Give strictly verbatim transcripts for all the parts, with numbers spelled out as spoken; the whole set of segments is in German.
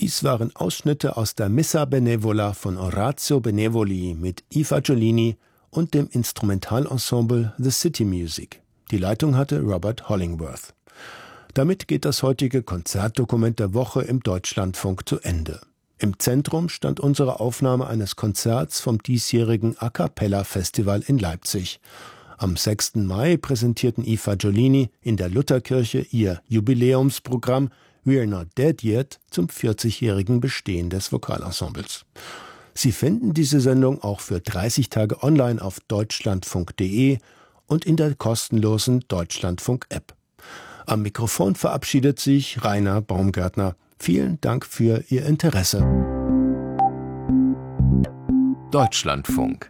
Dies waren Ausschnitte aus der Missa Benevola von Orazio Benevoli mit I Fagiolini und dem Instrumentalensemble The City Music. Die Leitung hatte Robert Hollingworth. Damit geht das heutige Konzertdokument der Woche im Deutschlandfunk zu Ende. Im Zentrum stand unsere Aufnahme eines Konzerts vom diesjährigen A Cappella Festival in Leipzig. Am sechsten Mai präsentierten I Fagiolini in der Lutherkirche ihr Jubiläumsprogramm We're Not Dead Yet zum vierzigjährigen Bestehen des Vokalensembles. Sie finden diese Sendung auch für dreißig Tage online auf deutschlandfunk punkt de und in der kostenlosen Deutschlandfunk-App. Am Mikrofon verabschiedet sich Rainer Baumgärtner. Vielen Dank für Ihr Interesse. Deutschlandfunk.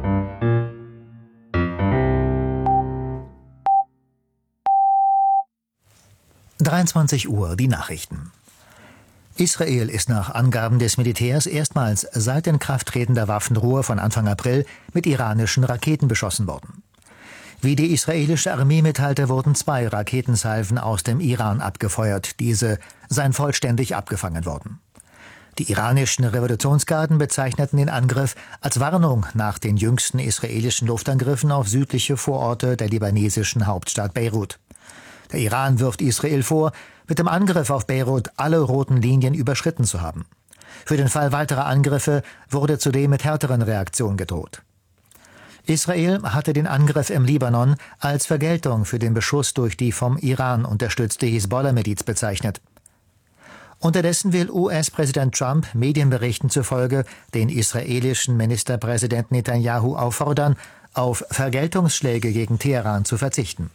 dreiundzwanzig Uhr, die Nachrichten. Israel ist nach Angaben des Militärs erstmals seit Inkrafttreten der Waffenruhe von Anfang April mit iranischen Raketen beschossen worden. Wie die israelische Armee mitteilte, wurden zwei Raketensalven aus dem Iran abgefeuert. Diese seien vollständig abgefangen worden. Die iranischen Revolutionsgarden bezeichneten den Angriff als Warnung nach den jüngsten israelischen Luftangriffen auf südliche Vororte der libanesischen Hauptstadt Beirut. Der Iran wirft Israel vor, mit dem Angriff auf Beirut alle roten Linien überschritten zu haben. Für den Fall weiterer Angriffe wurde zudem mit härteren Reaktionen gedroht. Israel hatte den Angriff im Libanon als Vergeltung für den Beschuss durch die vom Iran unterstützte Hisbollah-Miliz bezeichnet. Unterdessen will U S-Präsident Trump Medienberichten zufolge den israelischen Ministerpräsidenten Netanyahu auffordern, auf Vergeltungsschläge gegen Teheran zu verzichten.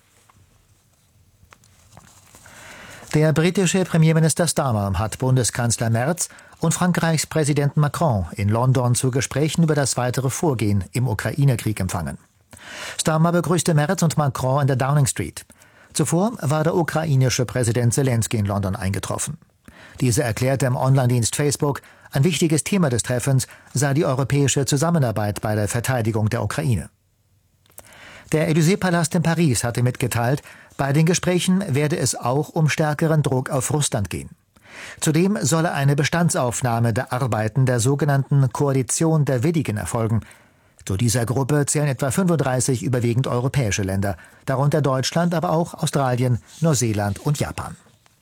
Der britische Premierminister Starmer hat Bundeskanzler Merz und Frankreichs Präsident Macron in London zu Gesprächen über das weitere Vorgehen im Ukraine-Krieg empfangen. Starmer begrüßte Merz und Macron in der Downing Street. Zuvor war der ukrainische Präsident Zelensky in London eingetroffen. Dieser erklärte im Online-Dienst Facebook, ein wichtiges Thema des Treffens sei die europäische Zusammenarbeit bei der Verteidigung der Ukraine. Der Élysée-Palast in Paris hatte mitgeteilt, bei den Gesprächen werde es auch um stärkeren Druck auf Russland gehen. Zudem solle eine Bestandsaufnahme der Arbeiten der sogenannten Koalition der Willigen erfolgen. Zu dieser Gruppe zählen etwa fünfunddreißig überwiegend europäische Länder, darunter Deutschland, aber auch Australien, Neuseeland und Japan.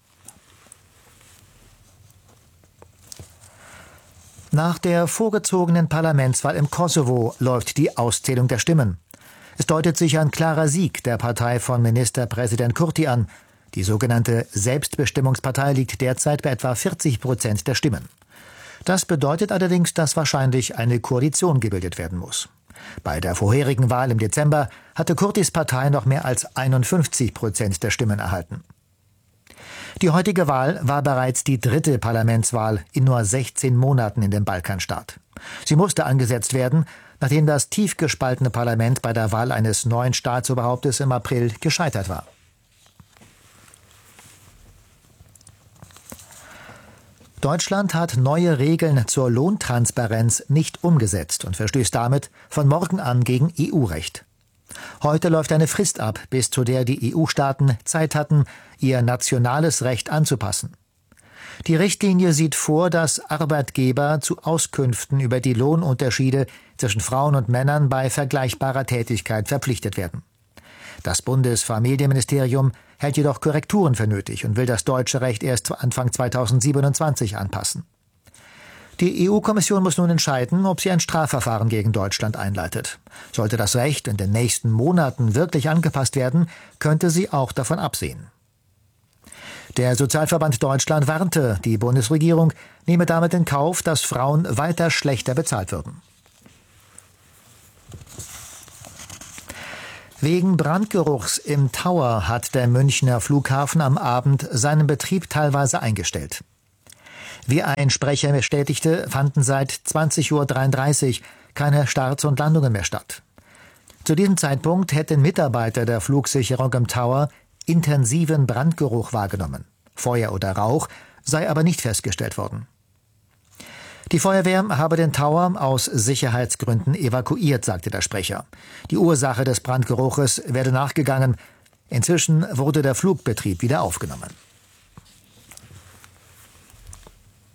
Nach der vorgezogenen Parlamentswahl im Kosovo läuft die Auszählung der Stimmen. Es deutet sich ein klarer Sieg der Partei von Ministerpräsident Kurti an. Die sogenannte Selbstbestimmungspartei liegt derzeit bei etwa vierzig Prozent der Stimmen. Das bedeutet allerdings, dass wahrscheinlich eine Koalition gebildet werden muss. Bei der vorherigen Wahl im Dezember hatte Kurtis Partei noch mehr als einundfünfzig Prozent der Stimmen erhalten. Die heutige Wahl war bereits die dritte Parlamentswahl in nur sechzehn Monaten in dem Balkanstaat. Sie musste angesetzt werden, nachdem das tief gespaltene Parlament bei der Wahl eines neuen Staatsoberhauptes im April gescheitert war. Deutschland hat neue Regeln zur Lohntransparenz nicht umgesetzt und verstößt damit von morgen an gegen E U-Recht. Heute läuft eine Frist ab, bis zu der die E U-Staaten Zeit hatten, ihr nationales Recht anzupassen. Die Richtlinie sieht vor, dass Arbeitgeber zu Auskünften über die Lohnunterschiede zwischen Frauen und Männern bei vergleichbarer Tätigkeit verpflichtet werden. Das Bundesfamilienministerium hält jedoch Korrekturen für nötig und will das deutsche Recht erst Anfang zweitausendsiebenundzwanzig anpassen. Die E U-Kommission muss nun entscheiden, ob sie ein Strafverfahren gegen Deutschland einleitet. Sollte das Recht in den nächsten Monaten wirklich angepasst werden, könnte sie auch davon absehen. Der Sozialverband Deutschland warnte, die Bundesregierung nehme damit in Kauf, dass Frauen weiter schlechter bezahlt würden. Wegen Brandgeruchs im Tower hat der Münchner Flughafen am Abend seinen Betrieb teilweise eingestellt. Wie ein Sprecher bestätigte, fanden seit zwanzig Uhr dreiunddreißig keine Starts und Landungen mehr statt. Zu diesem Zeitpunkt hätten Mitarbeiter der Flugsicherung im Tower intensiven Brandgeruch wahrgenommen. Feuer oder Rauch sei aber nicht festgestellt worden. Die Feuerwehr habe den Tower aus Sicherheitsgründen evakuiert, sagte der Sprecher. Die Ursache des Brandgeruches werde nachgegangen. Inzwischen wurde der Flugbetrieb wieder aufgenommen.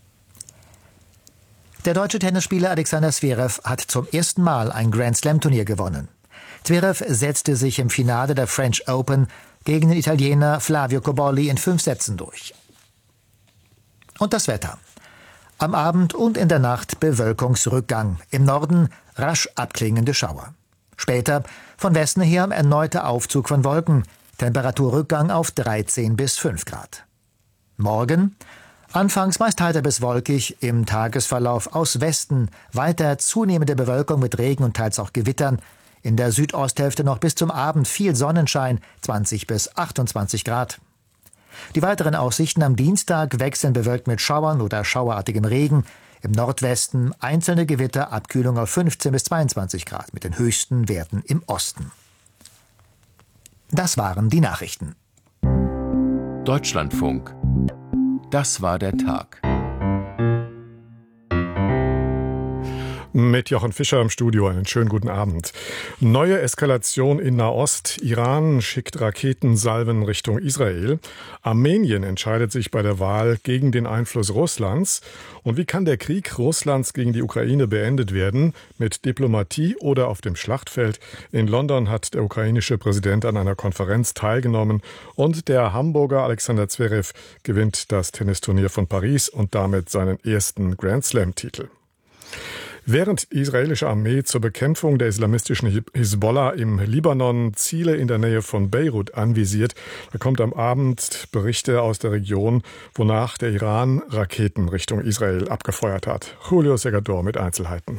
Der deutsche Tennisspieler Alexander Zverev hat zum ersten Mal ein Grand-Slam-Turnier gewonnen. Zverev setzte sich im Finale der French Open gegen den Italiener Flavio Cobolli in fünf Sätzen durch. Und das Wetter. Am Abend und in der Nacht Bewölkungsrückgang. Im Norden rasch abklingende Schauer. Später von Westen her erneuter Aufzug von Wolken. Temperaturrückgang auf dreizehn bis fünf Grad. Morgen anfangs meist heiter bis wolkig, im Tagesverlauf aus Westen weiter zunehmende Bewölkung mit Regen und teils auch Gewittern. In der Südosthälfte noch bis zum Abend viel Sonnenschein, zwanzig bis achtundzwanzig Grad. Die weiteren Aussichten am Dienstag wechseln bewölkt mit Schauern oder schauerartigem Regen. Im Nordwesten einzelne Gewitter, Abkühlung auf fünfzehn bis zweiundzwanzig Grad mit den höchsten Werten im Osten. Das waren die Nachrichten. Deutschlandfunk. Das war der Tag. Mit Jochen Fischer im Studio, einen schönen guten Abend. Neue Eskalation in Nahost. Iran schickt Raketensalven Richtung Israel. Armenien entscheidet sich bei der Wahl gegen den Einfluss Russlands. Und wie kann der Krieg Russlands gegen die Ukraine beendet werden? Mit Diplomatie oder auf dem Schlachtfeld? In London hat der ukrainische Präsident an einer Konferenz teilgenommen. Und der Hamburger Alexander Zverev gewinnt das Tennisturnier von Paris und damit seinen ersten Grand-Slam-Titel. Während die israelische Armee zur Bekämpfung der islamistischen Hisbollah im Libanon Ziele in der Nähe von Beirut anvisiert, da kommt am Abend Berichte aus der Region, wonach der Iran Raketen Richtung Israel abgefeuert hat. Julio Segador mit Einzelheiten.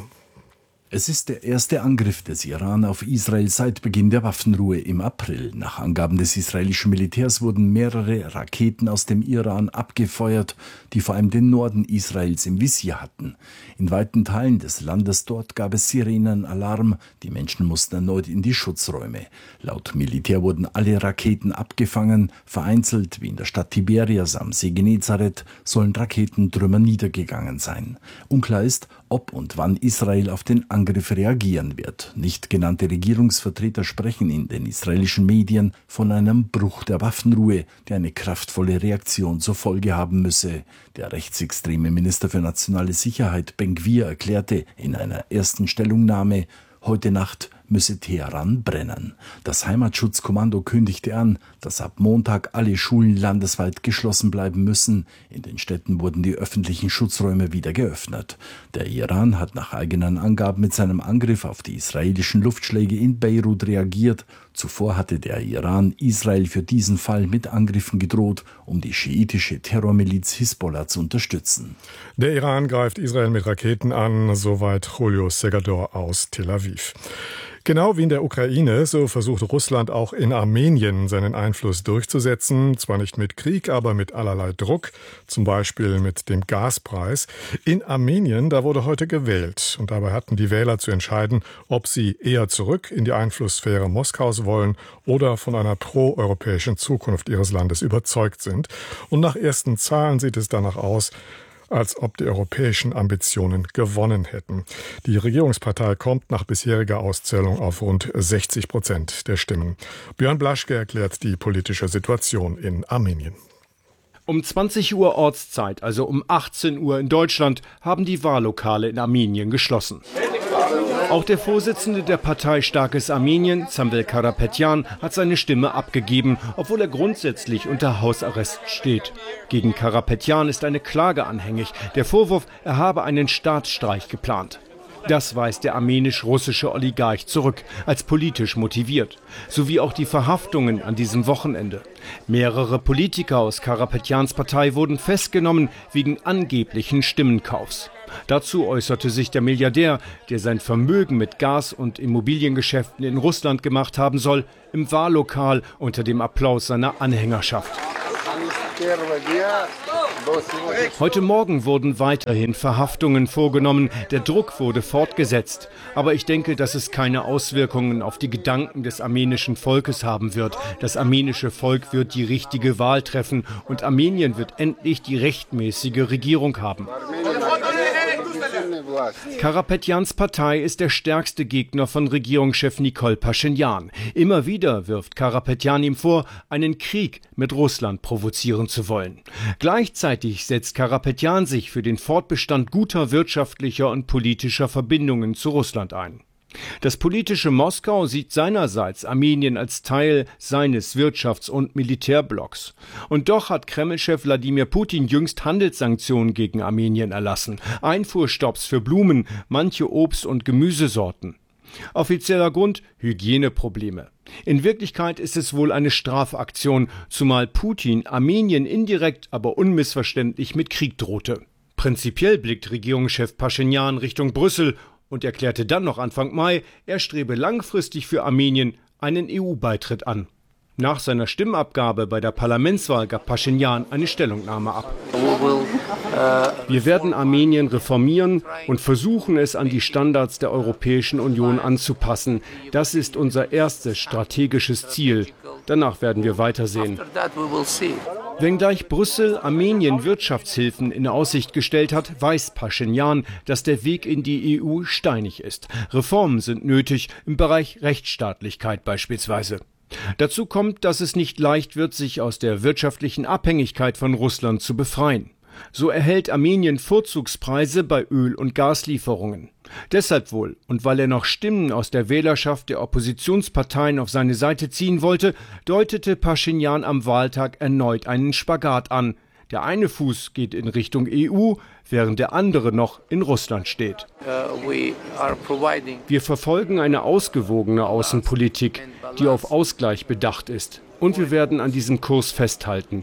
Es ist der erste Angriff des Iran auf Israel seit Beginn der Waffenruhe im April. Nach Angaben des israelischen Militärs wurden mehrere Raketen aus dem Iran abgefeuert, die vor allem den Norden Israels im Visier hatten. In weiten Teilen des Landes dort gab es Sirenenalarm. Die Menschen mussten erneut in die Schutzräume. Laut Militär wurden alle Raketen abgefangen. Vereinzelt, wie in der Stadt Tiberias am See Genezareth, sollen Raketentrümmer niedergegangen sein. Unklar ist, ob und wann Israel auf den Angriff reagieren wird. Nicht genannte Regierungsvertreter sprechen in den israelischen Medien von einem Bruch der Waffenruhe, der eine kraftvolle Reaktion zur Folge haben müsse. Der rechtsextreme Minister für nationale Sicherheit Ben-Gvir erklärte in einer ersten Stellungnahme, heute Nacht müsse Teheran brennen. Das Heimatschutzkommando kündigte an, dass ab Montag alle Schulen landesweit geschlossen bleiben müssen. In den Städten wurden die öffentlichen Schutzräume wieder geöffnet. Der Iran hat nach eigenen Angaben mit seinem Angriff auf die israelischen Luftschläge in Beirut reagiert. Zuvor hatte der Iran Israel für diesen Fall mit Angriffen gedroht, um die schiitische Terrormiliz Hisbollah zu unterstützen. Der Iran greift Israel mit Raketen an, soweit Julio Segador aus Tel Aviv. Genau wie in der Ukraine, so versucht Russland auch in Armenien seinen Einfluss durchzusetzen. Zwar nicht mit Krieg, aber mit allerlei Druck, zum Beispiel mit dem Gaspreis. In Armenien, da wurde heute gewählt. Und dabei hatten die Wähler zu entscheiden, ob sie eher zurück in die Einflusssphäre Moskaus wollen oder von einer proeuropäischen Zukunft ihres Landes überzeugt sind. Und nach ersten Zahlen sieht es danach aus, als ob die europäischen Ambitionen gewonnen hätten. Die Regierungspartei kommt nach bisheriger Auszählung auf rund sechzig Prozent der Stimmen. Björn Blaschke erklärt die politische Situation in Armenien. Um zwanzig Uhr Ortszeit, also um achtzehn Uhr in Deutschland, haben die Wahllokale in Armenien geschlossen. Auch der Vorsitzende der Partei Starkes Armenien, Samvel Karapetyan, hat seine Stimme abgegeben, obwohl er grundsätzlich unter Hausarrest steht. Gegen Karapetyan ist eine Klage anhängig. Der Vorwurf, er habe einen Staatsstreich geplant. Das weist der armenisch-russische Oligarch zurück, als politisch motiviert. Sowie auch die Verhaftungen an diesem Wochenende. Mehrere Politiker aus Karapetyans Partei wurden festgenommen wegen angeblichen Stimmenkaufs. Dazu äußerte sich der Milliardär, der sein Vermögen mit Gas- und Immobiliengeschäften in Russland gemacht haben soll, im Wahllokal unter dem Applaus seiner Anhängerschaft. Heute Morgen wurden weiterhin Verhaftungen vorgenommen. Der Druck wurde fortgesetzt. Aber ich denke, dass es keine Auswirkungen auf die Gedanken des armenischen Volkes haben wird. Das armenische Volk wird die richtige Wahl treffen und Armenien wird endlich die rechtmäßige Regierung haben. Karapetjans Partei ist der stärkste Gegner von Regierungschef Nikol Paschinjan. Immer wieder wirft Karapetjan ihm vor, einen Krieg mit Russland provozieren zu wollen. Gleichzeitig setzt Karapetjan sich für den Fortbestand guter wirtschaftlicher und politischer Verbindungen zu Russland ein. Das politische Moskau sieht seinerseits Armenien als Teil seines Wirtschafts- und Militärblocks. Und doch hat Kreml-Chef Wladimir Putin jüngst Handelssanktionen gegen Armenien erlassen, Einfuhrstopps für Blumen, manche Obst- und Gemüsesorten. Offizieller Grund: Hygieneprobleme. In Wirklichkeit ist es wohl eine Strafaktion, zumal Putin Armenien indirekt, aber unmissverständlich mit Krieg drohte. Prinzipiell blickt Regierungschef Paschinjan Richtung Brüssel und erklärte dann noch Anfang Mai, er strebe langfristig für Armenien einen E U-Beitritt an. Nach seiner Stimmabgabe bei der Parlamentswahl gab Paschinjan eine Stellungnahme ab. Wir werden Armenien reformieren und versuchen, es an die Standards der Europäischen Union anzupassen. Das ist unser erstes strategisches Ziel. Danach werden wir weitersehen. Wenngleich Brüssel Armenien Wirtschaftshilfen in Aussicht gestellt hat, weiß Paschinjan, dass der Weg in die E U steinig ist. Reformen sind nötig, im Bereich Rechtsstaatlichkeit beispielsweise. Dazu kommt, dass es nicht leicht wird, sich aus der wirtschaftlichen Abhängigkeit von Russland zu befreien. So erhält Armenien Vorzugspreise bei Öl- und Gaslieferungen. Deshalb wohl, und weil er noch Stimmen aus der Wählerschaft der Oppositionsparteien auf seine Seite ziehen wollte, deutete Paschinjan am Wahltag erneut einen Spagat an. Der eine Fuß geht in Richtung E U, während der andere noch in Russland steht. Wir verfolgen eine ausgewogene Außenpolitik, die auf Ausgleich bedacht ist. Und wir werden an diesem Kurs festhalten.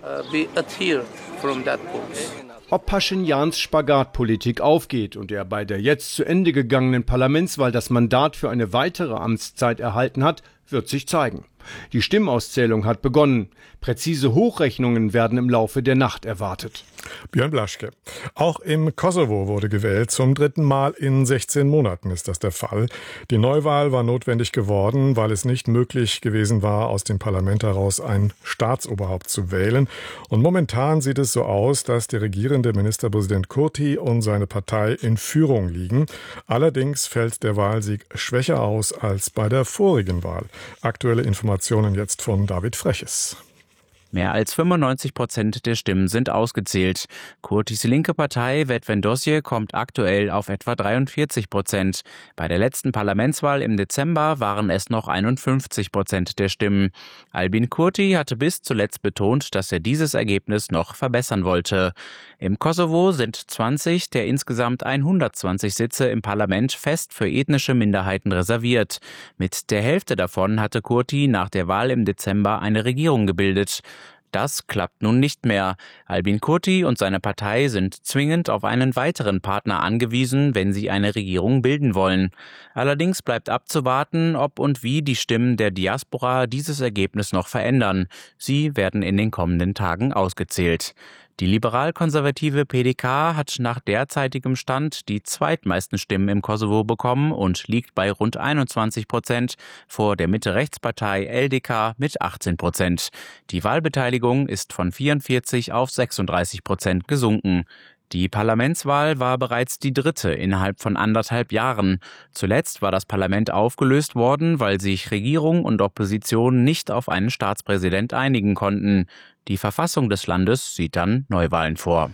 Ob Paschinjans Spagatpolitik aufgeht und er bei der jetzt zu Ende gegangenen Parlamentswahl das Mandat für eine weitere Amtszeit erhalten hat, wird sich zeigen. Die Stimmauszählung hat begonnen. Präzise Hochrechnungen werden im Laufe der Nacht erwartet. Björn Blaschke. Auch im Kosovo wurde gewählt. Zum dritten Mal in sechzehn Monaten ist das der Fall. Die Neuwahl war notwendig geworden, weil es nicht möglich gewesen war, aus dem Parlament heraus ein Staatsoberhaupt zu wählen. Und momentan sieht es so aus, dass der regierende Ministerpräsident Kurti und seine Partei in Führung liegen. Allerdings fällt der Wahlsieg schwächer aus als bei der vorigen Wahl. Aktuelle Informationen jetzt von David Freches. Mehr als fünfundneunzig Prozent der Stimmen sind ausgezählt. Kurtis linke Partei Vettvendosje kommt aktuell auf etwa dreiundvierzig Prozent. Bei der letzten Parlamentswahl im Dezember waren es noch einundfünfzig Prozent der Stimmen. Albin Kurti hatte bis zuletzt betont, dass er dieses Ergebnis noch verbessern wollte. Im Kosovo sind zwanzig der insgesamt hundertzwanzig Sitze im Parlament fest für ethnische Minderheiten reserviert. Mit der Hälfte davon hatte Kurti nach der Wahl im Dezember eine Regierung gebildet. Das klappt nun nicht mehr. Albin Kurti und seine Partei sind zwingend auf einen weiteren Partner angewiesen, wenn sie eine Regierung bilden wollen. Allerdings bleibt abzuwarten, ob und wie die Stimmen der Diaspora dieses Ergebnis noch verändern. Sie werden in den kommenden Tagen ausgezählt. Die liberal-konservative P D K hat nach derzeitigem Stand die zweitmeisten Stimmen im Kosovo bekommen und liegt bei rund einundzwanzig Prozent vor der Mitte-Rechts-Partei L D K mit achtzehn Prozent. Die Wahlbeteiligung ist von vierundvierzig auf sechsunddreißig Prozent gesunken. Die Parlamentswahl war bereits die dritte innerhalb von anderthalb Jahren. Zuletzt war das Parlament aufgelöst worden, weil sich Regierung und Opposition nicht auf einen Staatspräsident einigen konnten. Die Verfassung des Landes sieht dann Neuwahlen vor.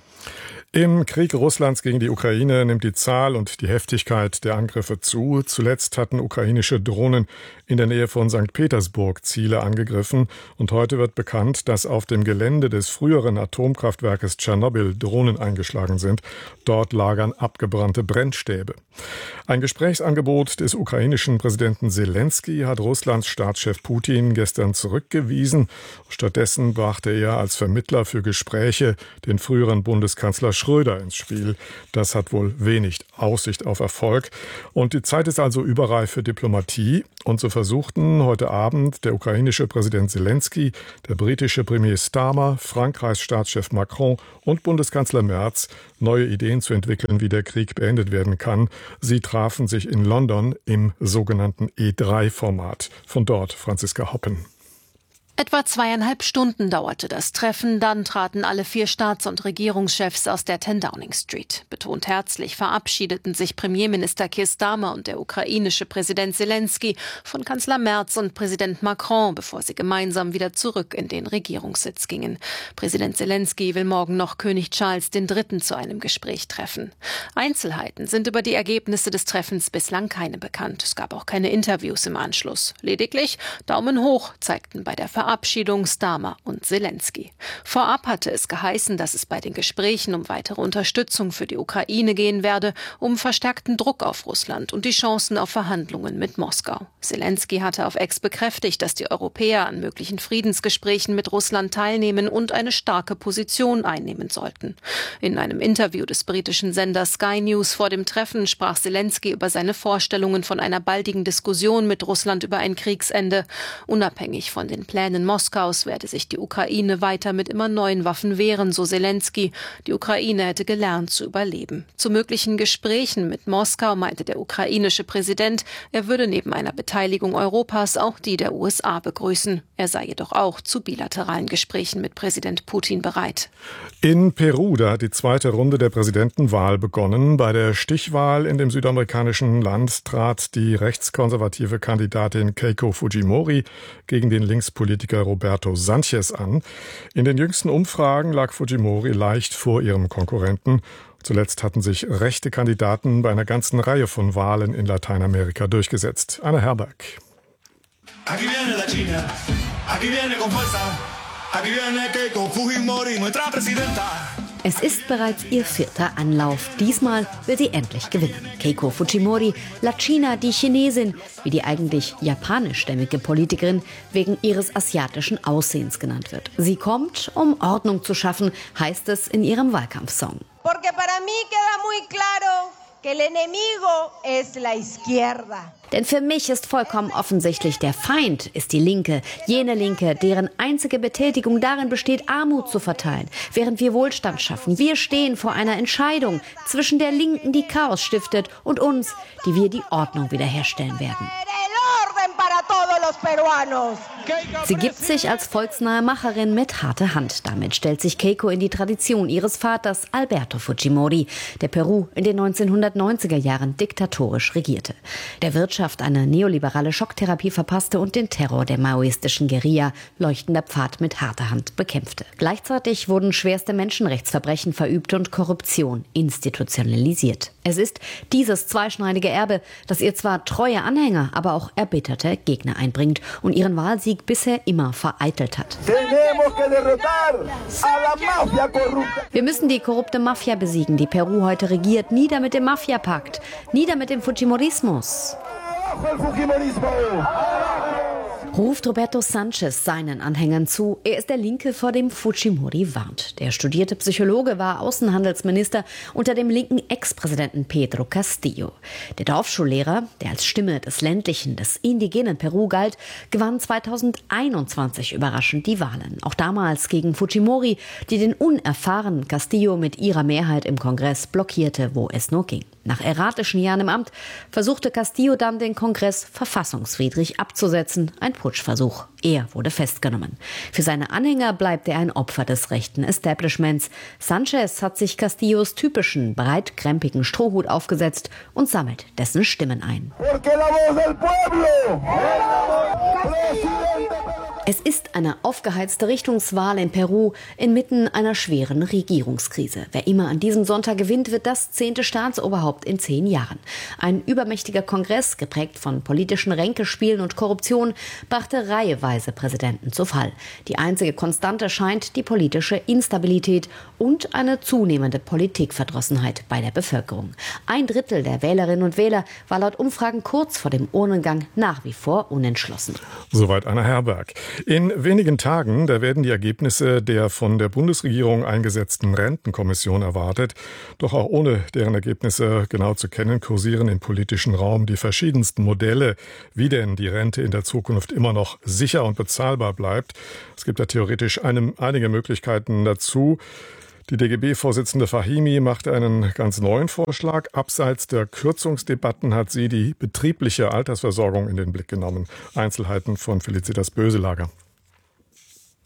Im Krieg Russlands gegen die Ukraine nimmt die Zahl und die Heftigkeit der Angriffe zu. Zuletzt hatten ukrainische Drohnen in der Nähe von Sankt Petersburg Ziele angegriffen. Und heute wird bekannt, dass auf dem Gelände des früheren Atomkraftwerkes Tschernobyl Drohnen eingeschlagen sind. Dort lagern abgebrannte Brennstäbe. Ein Gesprächsangebot des ukrainischen Präsidenten Selenskyj hat Russlands Staatschef Putin gestern zurückgewiesen. Stattdessen brachte er als Vermittler für Gespräche den früheren Bundeskanzler Schröder ins Spiel. Das hat wohl wenig Aussicht auf Erfolg. Und die Zeit ist also überreif für Diplomatie. Und so versuchten heute Abend der ukrainische Präsident Selenskyj, der britische Premier Starmer, Frankreichs Staatschef Macron und Bundeskanzler Merz neue Ideen zu entwickeln, wie der Krieg beendet werden kann. Sie trafen sich in London im sogenannten E drei Format. Von dort Franziska Hoppen. Etwa zweieinhalb Stunden dauerte das Treffen, dann traten alle vier Staats- und Regierungschefs aus der zehn Downing Street. Betont herzlich verabschiedeten sich Premierminister Keir Starmer und der ukrainische Präsident Zelensky von Kanzler Merz und Präsident Macron, bevor sie gemeinsam wieder zurück in den Regierungssitz gingen. Präsident Zelensky will morgen noch König Charles der Dritte zu einem Gespräch treffen. Einzelheiten sind über die Ergebnisse des Treffens bislang keine bekannt. Es gab auch keine Interviews im Anschluss. Lediglich Daumen hoch zeigten bei der Verabschiedung Verabschiedung Starmer und Zelensky. Vorab hatte es geheißen, dass es bei den Gesprächen um weitere Unterstützung für die Ukraine gehen werde, um verstärkten Druck auf Russland und die Chancen auf Verhandlungen mit Moskau. Zelensky hatte auf X bekräftigt, dass die Europäer an möglichen Friedensgesprächen mit Russland teilnehmen und eine starke Position einnehmen sollten. In einem Interview des britischen Senders Sky News vor dem Treffen sprach Zelensky über seine Vorstellungen von einer baldigen Diskussion mit Russland über ein Kriegsende. Unabhängig von den Plänen Moskaus werde sich die Ukraine weiter mit immer neuen Waffen wehren, so Zelensky. Die Ukraine hätte gelernt zu überleben. Zu möglichen Gesprächen mit Moskau meinte der ukrainische Präsident, er würde neben einer Beteiligung Europas auch die der U S A begrüßen. Er sei jedoch auch zu bilateralen Gesprächen mit Präsident Putin bereit. In Peru, da hat die zweite Runde der Präsidentenwahl begonnen. Bei der Stichwahl in dem südamerikanischen Land trat die rechtskonservative Kandidatin Keiko Fujimori gegen den Linkspolitiker Roberto Sanchez an. In den jüngsten Umfragen lag Fujimori leicht vor ihrem Konkurrenten. Zuletzt hatten sich rechte Kandidaten bei einer ganzen Reihe von Wahlen in Lateinamerika durchgesetzt. Anna Herberg. Aquí viene la China, aquí viene con fuerza, aquí viene Keiko Fujimori, nuestra presidenta. Es ist bereits ihr vierter Anlauf. Diesmal will sie endlich gewinnen. Keiko Fujimori, La China, die Chinesin, wie die eigentlich japanischstämmige Politikerin wegen ihres asiatischen Aussehens genannt wird. Sie kommt, um Ordnung zu schaffen, heißt es in ihrem Wahlkampfsong. Porque para mí queda muy claro que el enemigo es la izquierda. Denn für mich ist vollkommen offensichtlich, der Feind ist die Linke, jene Linke, deren einzige Betätigung darin besteht, Armut zu verteilen, während wir Wohlstand schaffen. Wir stehen vor einer Entscheidung zwischen der Linken, die Chaos stiftet, und uns, die wir die Ordnung wiederherstellen werden. Sie gibt sich als volksnahe Macherin mit harter Hand. Damit stellt sich Keiko in die Tradition ihres Vaters Alberto Fujimori, der Peru in den neunzehnhundertneunziger Jahren diktatorisch regierte. Der Wirtschaft eine neoliberale Schocktherapie verpasste und den Terror der maoistischen Guerilla, leuchtender Pfad mit harter Hand, bekämpfte. Gleichzeitig wurden schwerste Menschenrechtsverbrechen verübt und Korruption institutionalisiert. Es ist dieses zweischneidige Erbe, das ihr zwar treue Anhänger, aber auch erbitterte Gegner einbringt und ihren Wahlsieg bisher immer vereitelt hat. Wir müssen die korrupte Mafia besiegen, die Peru heute regiert. Nieder mit dem Mafia-Pakt, nieder mit dem Fujimorismus. Ruft Roberto Sanchez seinen Anhängern zu. Er ist der Linke, vor dem Fujimori warnt. Der studierte Psychologe war Außenhandelsminister unter dem linken Ex-Präsidenten Pedro Castillo. Der Dorfschullehrer, der als Stimme des ländlichen, des indigenen Peru galt, gewann zweitausendeinundzwanzig überraschend die Wahlen. Auch damals gegen Fujimori, die den unerfahrenen Castillo mit ihrer Mehrheit im Kongress blockierte, wo es nur ging. Nach erratischen Jahren im Amt versuchte Castillo dann, den Kongress verfassungswidrig abzusetzen. Ein Putschversuch. Er wurde festgenommen. Für seine Anhänger bleibt er ein Opfer des rechten Establishments. Sanchez hat sich Castillos typischen, breitkrempigen Strohhut aufgesetzt und sammelt dessen Stimmen ein. Es ist eine aufgeheizte Richtungswahl in Peru inmitten einer schweren Regierungskrise. Wer immer an diesem Sonntag gewinnt, wird das zehnte Staatsoberhaupt in zehn Jahren. Ein übermächtiger Kongress, geprägt von politischen Ränkespielen und Korruption, brachte reiheweise Präsidenten zu Fall. Die einzige Konstante scheint die politische Instabilität und eine zunehmende Politikverdrossenheit bei der Bevölkerung. Ein Drittel der Wählerinnen und Wähler war laut Umfragen kurz vor dem Urnengang nach wie vor unentschlossen. Soweit Anna Herberg. In wenigen Tagen, da werden die Ergebnisse der von der Bundesregierung eingesetzten Rentenkommission erwartet. Doch auch ohne deren Ergebnisse genau zu kennen, kursieren im politischen Raum die verschiedensten Modelle, wie denn die Rente in der Zukunft immer noch sicher und bezahlbar bleibt. Es gibt da theoretisch eine, einige Möglichkeiten dazu. Die D G B-Vorsitzende Fahimi machte einen ganz neuen Vorschlag. Abseits der Kürzungsdebatten hat sie die betriebliche Altersversorgung in den Blick genommen. Einzelheiten von Felicitas Böselager.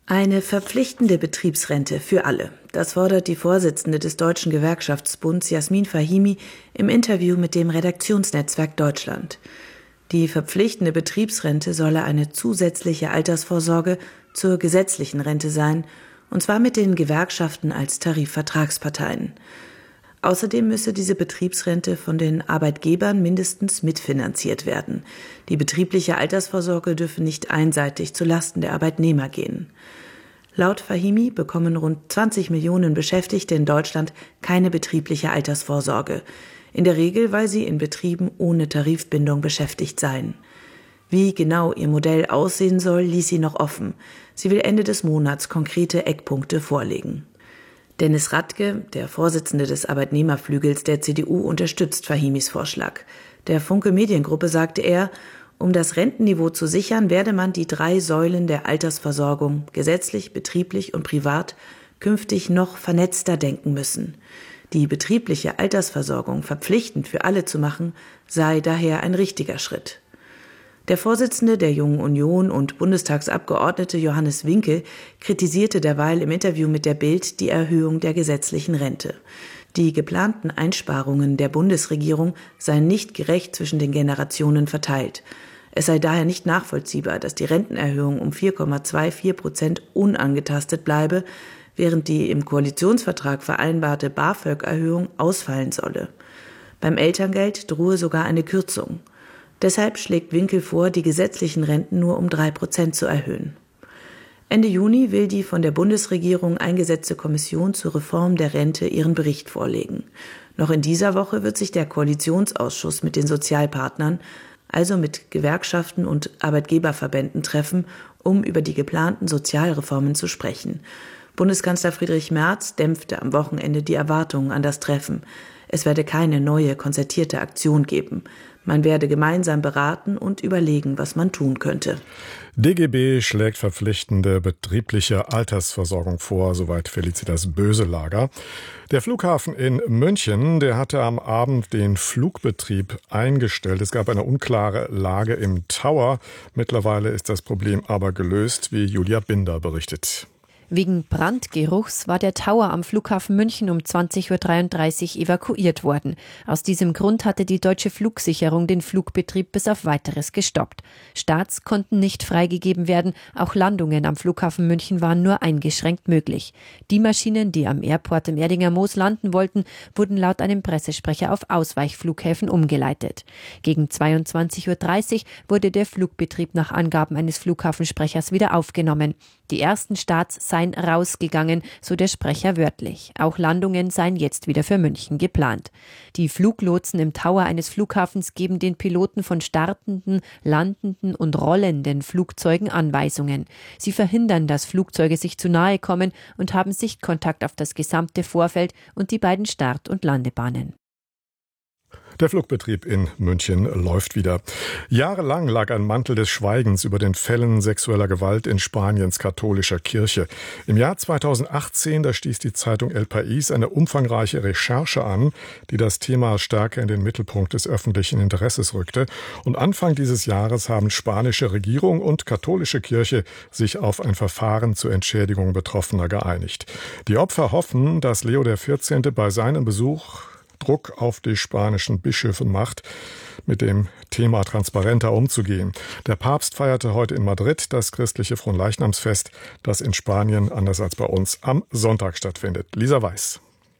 Eine verpflichtende Betriebsrente für alle. Das fordert die Vorsitzende des Deutschen Gewerkschaftsbunds Jasmin Fahimi im Interview mit dem Redaktionsnetzwerk Deutschland. Die verpflichtende Betriebsrente solle eine zusätzliche Altersvorsorge zur gesetzlichen Rente sein, und zwar mit den Gewerkschaften als Tarifvertragsparteien. Außerdem müsse diese Betriebsrente von den Arbeitgebern mindestens mitfinanziert werden. Die betriebliche Altersvorsorge dürfe nicht einseitig zulasten der Arbeitnehmer gehen. Laut Fahimi bekommen rund zwanzig Millionen Beschäftigte in Deutschland keine betriebliche Altersvorsorge. In der Regel, weil sie in Betrieben ohne Tarifbindung beschäftigt seien. Wie genau ihr Modell aussehen soll, ließ sie noch offen. Sie will Ende des Monats konkrete Eckpunkte vorlegen. Dennis Radke, der Vorsitzende des Arbeitnehmerflügels der C D U, unterstützt Fahimis Vorschlag. Der Funke Mediengruppe sagte er, um das Rentenniveau zu sichern, werde man die drei Säulen der Altersversorgung, gesetzlich, betrieblich und privat, künftig noch vernetzter denken müssen. Die betriebliche Altersversorgung verpflichtend für alle zu machen, sei daher ein richtiger Schritt. Der Vorsitzende der Jungen Union und Bundestagsabgeordnete Johannes Winkel kritisierte derweil im Interview mit der Bild die Erhöhung der gesetzlichen Rente. Die geplanten Einsparungen der Bundesregierung seien nicht gerecht zwischen den Generationen verteilt. Es sei daher nicht nachvollziehbar, dass die Rentenerhöhung um vier Komma vierundzwanzig Prozent unangetastet bleibe, während die im Koalitionsvertrag vereinbarte BAföG-Erhöhung ausfallen solle. Beim Elterngeld drohe sogar eine Kürzung. Deshalb schlägt Winkel vor, die gesetzlichen Renten nur um drei Prozent zu erhöhen. Ende Juni will die von der Bundesregierung eingesetzte Kommission zur Reform der Rente ihren Bericht vorlegen. Noch in dieser Woche wird sich der Koalitionsausschuss mit den Sozialpartnern, also mit Gewerkschaften und Arbeitgeberverbänden, treffen, um über die geplanten Sozialreformen zu sprechen. Bundeskanzler Friedrich Merz dämpfte am Wochenende die Erwartungen an das Treffen. Es werde keine neue, konzertierte Aktion geben. Man werde gemeinsam beraten und überlegen, was man tun könnte. D G B schlägt verpflichtende betriebliche Altersversorgung vor, soweit Felicitas Böselager. Der Flughafen in München, der hatte am Abend den Flugbetrieb eingestellt. Es gab eine unklare Lage im Tower. Mittlerweile ist das Problem aber gelöst, wie Julia Binder berichtet. Wegen Brandgeruchs war der Tower am Flughafen München um zwanzig Uhr dreiunddreißig evakuiert worden. Aus diesem Grund hatte die Deutsche Flugsicherung den Flugbetrieb bis auf Weiteres gestoppt. Starts konnten nicht freigegeben werden, auch Landungen am Flughafen München waren nur eingeschränkt möglich. Die Maschinen, die am Airport im Erdinger Moos landen wollten, wurden laut einem Pressesprecher auf Ausweichflughäfen umgeleitet. Gegen zweiundzwanzig Uhr dreißig wurde der Flugbetrieb nach Angaben eines Flughafensprechers wieder aufgenommen. Die ersten Starts seien rausgegangen, so der Sprecher wörtlich. Auch Landungen seien jetzt wieder für München geplant. Die Fluglotsen im Tower eines Flughafens geben den Piloten von startenden, landenden und rollenden Flugzeugen Anweisungen. Sie verhindern, dass Flugzeuge sich zu nahe kommen und haben Sichtkontakt auf das gesamte Vorfeld und die beiden Start- und Landebahnen. Der Flugbetrieb in München läuft wieder. Jahrelang lag ein Mantel des Schweigens über den Fällen sexueller Gewalt in Spaniens katholischer Kirche. Im Jahr zweitausendachtzehn, da stieß die Zeitung El País eine umfangreiche Recherche an, die das Thema stärker in den Mittelpunkt des öffentlichen Interesses rückte. Und Anfang dieses Jahres haben spanische Regierung und katholische Kirche sich auf ein Verfahren zur Entschädigung Betroffener geeinigt. Die Opfer hoffen, dass Leo der vierzehnte bei seinem Besuch Druck auf die spanischen Bischöfe macht, mit dem Thema transparenter umzugehen. Der Papst feierte heute in Madrid das christliche Fronleichnamsfest, das in Spanien, anders als bei uns, am Sonntag stattfindet. Lisa Weiß.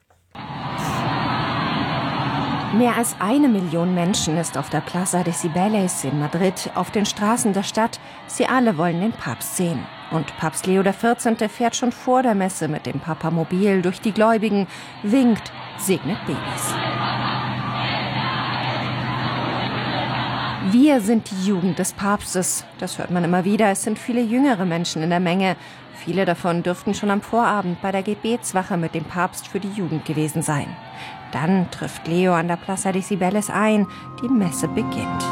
Mehr als eine Million Menschen ist auf der Plaza de Cibeles in Madrid auf den Straßen der Stadt. Sie alle wollen den Papst sehen. Und Papst Leo der vierzehnte fährt schon vor der Messe mit dem Papamobil durch die Gläubigen, winkt, segnet Babys. Wir sind die Jugend des Papstes. Das hört man immer wieder. Es sind viele jüngere Menschen in der Menge. Viele davon dürften schon am Vorabend bei der Gebetswache mit dem Papst für die Jugend gewesen sein. Dann trifft Leo an der Plaza de Cibeles ein. Die Messe beginnt.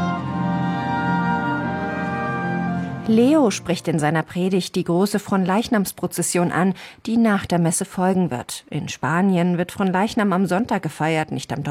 Leo spricht in seiner Predigt die große Fronleichnamsprozession an, die nach der Messe folgen wird. In Spanien wird Fronleichnam am Sonntag gefeiert, nicht am Donnerstag.